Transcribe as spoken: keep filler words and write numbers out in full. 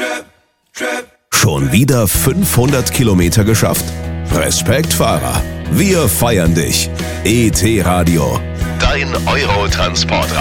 Schon wieder fünfhundert Kilometer geschafft? Respekt, Fahrer. Wir feiern dich. E T Radio. Dein Eurotransporter.